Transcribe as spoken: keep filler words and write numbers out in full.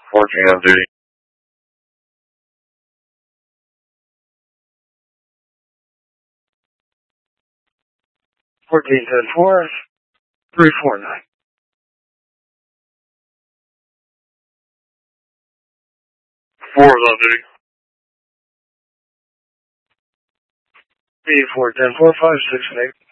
fourteen on duty. fourteen ten four, three four nine. Four is on duty. eighty-four ten four five six eight.